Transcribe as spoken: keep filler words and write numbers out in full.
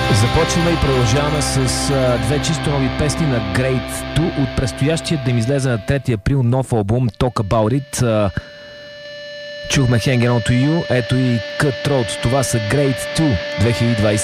Започваме и продължаваме с а, две чисто нови песни на Great two от предстоящия да им излезе на трети април нов албум Talk About It. А, чухме Hanging On To You, ето и Cut Throat. Това са Great two две хиляди двадесет.